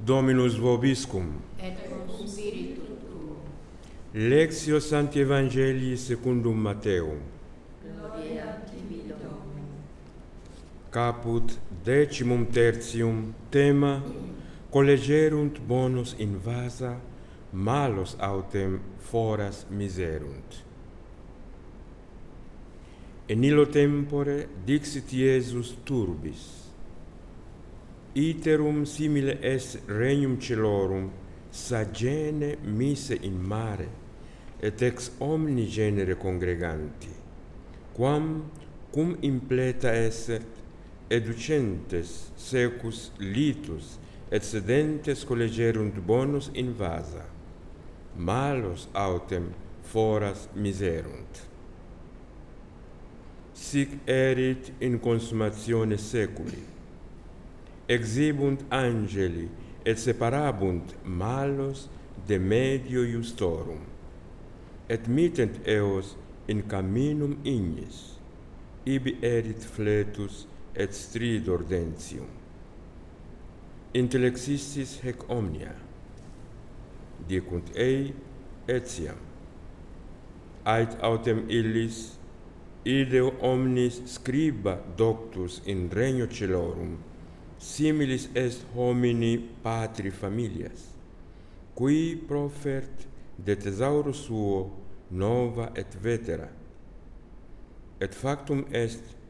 Dominus vobiscum. Et cum spiritu tuo. Lectio Sancti Evangelii secundum Matteum. Gloria tibi, Domine. Caput 13. Tema: collegerunt bonus in vasa, malos autem foras miserunt. In illo tempore dixit Iesus turbis: iterum simile est regnum celorum, sagene mise in mare, et ex omni genere congreganti, quam cum impleta esset, educentes secus litus et sedentes collegerunt bonus in vasa, malos autem foras miserunt. Sic erit in consumatione seculi. Exibunt angeli et separabunt malos de medio justorum, et mittent eos in caminum ignis, ibi erit fletus et stridor dentium. Intellexistis hec omnia, dicunt ei etiam. Ait autem illis, ideo omnis scriba doctus in regno celorum, similis est homini patri familias, qui profert de thesauro suo nova et vetera. Et factum est